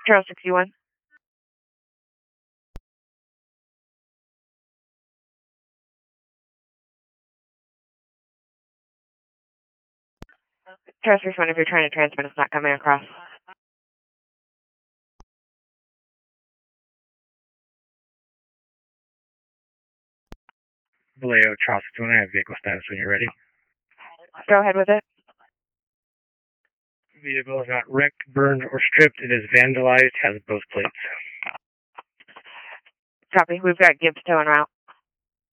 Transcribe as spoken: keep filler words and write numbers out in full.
Charles sixty-one. Charles sixty-one, if you're trying to transmit, it's not coming across. Vallejo, Charles sixty-one, I have vehicle status when you're ready. Go ahead with it. Vehicle is not wrecked, burned, or stripped. It is vandalized, has both plates. Copy. We've got Gibbs tow en route.